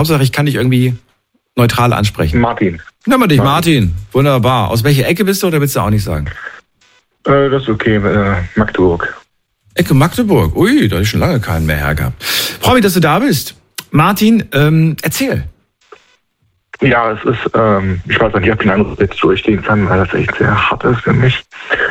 Hauptsache, ich kann dich irgendwie neutral ansprechen. Martin. Nimm mal dich, Martin. Wunderbar. Aus welcher Ecke bist du oder willst du auch nicht sagen? Das ist okay, Magdeburg. Ecke Magdeburg. Ui, da habe ich schon lange keinen mehr hergehabt. Freue mich, dass du da bist. Martin, erzähl. Ja, es ist, ich weiß nicht, ob ich den Anruf jetzt durchgehen kann, weil das echt sehr hart ist für mich.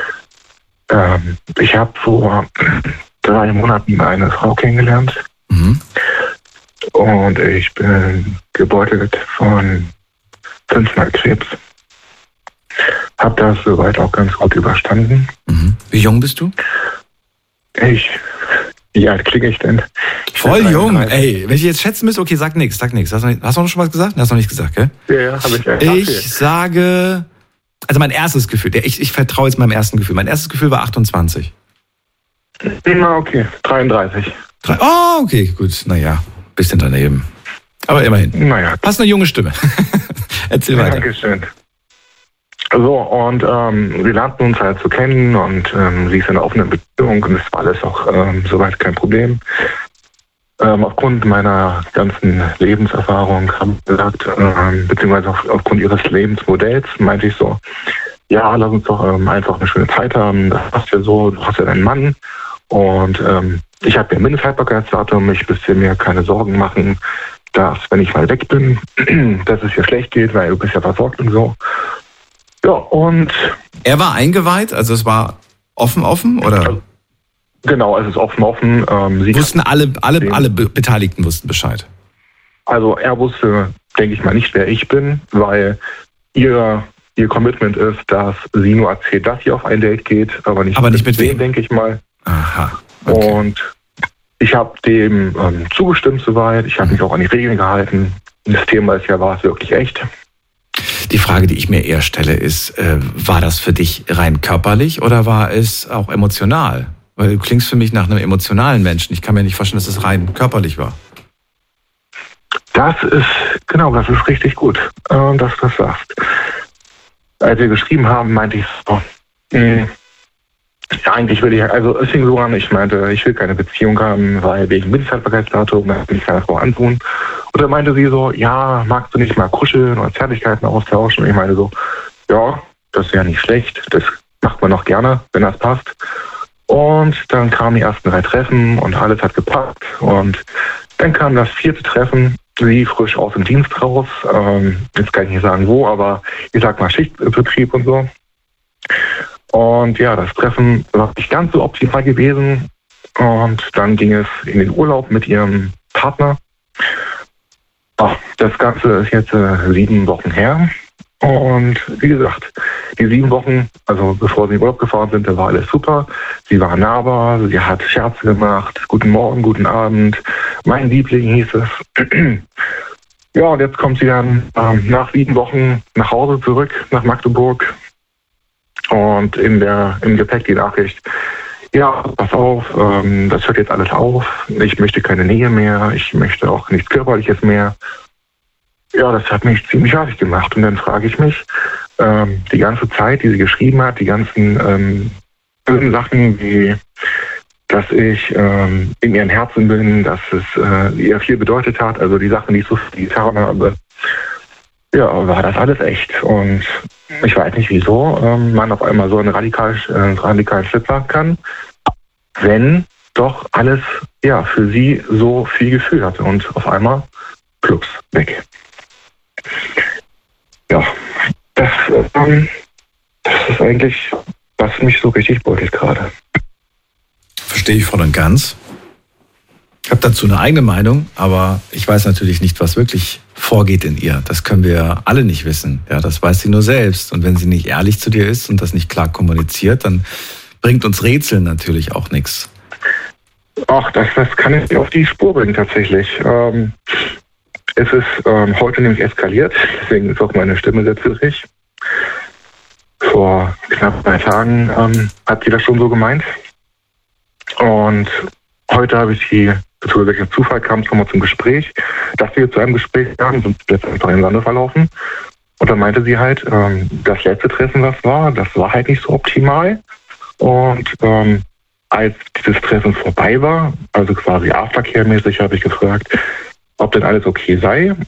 Ich habe vor 3 Monaten eine Frau kennengelernt. Mhm. Und ich bin gebeutelt von 5-mal Krebs. Hab das soweit auch ganz gut überstanden. Mhm. Wie jung bist du? Wie alt klinge ich denn? Voll jung. Ey, wenn ich jetzt schätzen müsste, okay, sag nix. Hast du noch schon was gesagt? Hast du noch nicht gesagt, gell? Ja, habe ich. Ich sage, also mein erstes Gefühl, ich vertraue jetzt meinem ersten Gefühl. Mein erstes Gefühl war 28. Na, okay, 33. Oh, okay, gut. Naja, bisschen daneben. Aber immerhin. Naja. Hast eine junge Stimme. Erzähl weiter. Dankeschön. So, und wir lernten uns halt so kennen und sie ist in einer offenen Beziehung und das war alles auch soweit kein Problem. Aufgrund meiner ganzen Lebenserfahrung habe ich gesagt, beziehungsweise aufgrund ihres Lebensmodells meinte ich so, ja, lass uns doch einfach eine schöne Zeit haben, das passt ja so, du hast ja deinen Mann und ich habe ja Mindesthaltbarkeitsdatum, ich müsste mir keine Sorgen machen, dass, wenn ich mal weg bin, dass es dir schlecht geht, weil du bist ja versorgt und so. Ja, und... Er war eingeweiht, also es war offen, oder? Genau, es ist offen. Wussten alle Beteiligten wussten Bescheid? Also er wusste, denke ich mal, nicht, wer ich bin, weil ihr Commitment ist, dass sie nur erzählt, dass sie auf ein Date geht, aber nicht mit wem, denke ich mal. Aha. Okay. Und ich habe dem zugestimmt soweit, ich habe mich auch an die Regeln gehalten. Das Thema ist ja, war es wirklich echt? Die Frage, die ich mir eher stelle, ist, war das für dich rein körperlich oder war es auch emotional? Weil du klingst für mich nach einem emotionalen Menschen. Ich kann mir nicht vorstellen, dass es rein körperlich war. Das ist richtig gut, dass du das sagst. Als wir geschrieben haben, meinte ich so, ja, eigentlich will es fing so an, ich meinte, ich will keine Beziehung haben, weil wegen Mindesthaltbarkeitsdatum, da will ich keiner Frau antun. Und dann meinte sie so, ja, magst du nicht mal kuscheln oder Zärtlichkeiten austauschen? Und ich meine so, ja, das ist ja nicht schlecht, das macht man noch gerne, wenn das passt. Und dann kamen die ersten 3 Treffen und alles hat gepasst. Und dann kam das 4. Treffen, sie frisch aus dem Dienst raus. Jetzt kann ich nicht sagen wo, aber ich sag mal Schichtbetrieb und so. Und ja, das Treffen war nicht ganz so optimal gewesen. Und dann ging es in den Urlaub mit ihrem Partner. Das Ganze ist jetzt 7 Wochen her. Und wie gesagt, die 7 Wochen, also bevor sie in den Urlaub gefahren sind, da war alles super. Sie war nahbar, sie hat Scherze gemacht. Guten Morgen, guten Abend. Mein Liebling hieß es. Ja, und jetzt kommt sie dann nach 7 Wochen nach Hause zurück, nach Magdeburg. Und im Gepäck die Nachricht, ja, pass auf, das hört jetzt alles auf. Ich möchte keine Nähe mehr, ich möchte auch nichts Körperliches mehr. Ja, das hat mich ziemlich fertig gemacht. Und dann frage ich mich, die ganze Zeit, die sie geschrieben hat, die ganzen Sachen wie, dass ich in ihrem Herzen bin, dass es ihr viel bedeutet hat, also die Sachen, die ich so getan habe, ja, war das alles echt. Und ich weiß nicht, wieso man auf einmal so einen radikalen Schritt machen kann, wenn doch alles ja für sie so viel Gefühl hatte und auf einmal plups, weg. Ja, das ist eigentlich, was mich so richtig beutelt gerade. Verstehe ich voll und ganz. Ich habe dazu eine eigene Meinung, aber ich weiß natürlich nicht, was wirklich vorgeht in ihr. Das können wir alle nicht wissen. Ja, das weiß sie nur selbst. Und wenn sie nicht ehrlich zu dir ist und das nicht klar kommuniziert, dann bringt uns Rätseln natürlich auch nichts. Ach, das kann ich auf die Spur bringen tatsächlich. Es ist heute nämlich eskaliert, deswegen ist auch meine Stimme sehr zittrig. Vor knapp 2 Tagen hat sie das schon so gemeint. Und heute habe ich sie, beziehungsweise durch Zufall kam es nochmal zum Gespräch, dass wir zu einem Gespräch kamen, sind jetzt einfach im Sande verlaufen. Und dann meinte sie halt, das letzte Treffen, was war, das war halt nicht so optimal. Und als dieses Treffen vorbei war, also quasi Aftercare-mäßig, habe ich gefragt, ob denn alles okay sei.